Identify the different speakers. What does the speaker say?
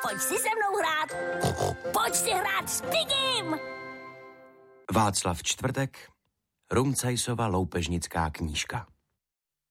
Speaker 1: Pojď si se mnou hrát. Pojď si hrát s Pigim.
Speaker 2: Václav Čtvrtek, Rumcajsova loupežnická knížka.